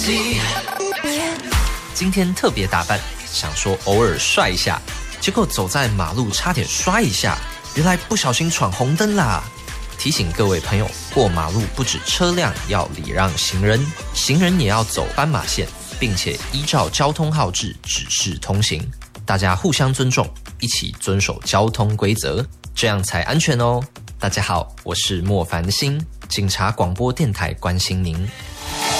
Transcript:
今天特别打扮，想说偶尔帅一下，结果走在马路差点摔一下，原来不小心闯红灯啦！提醒各位朋友，过马路不止车辆要礼让行人，行人也要走斑马线，并且依照交通号志指示通行。大家互相尊重，一起遵守交通规则，这样才安全哦。大家好，我是莫凡星，警察广播电台关心您。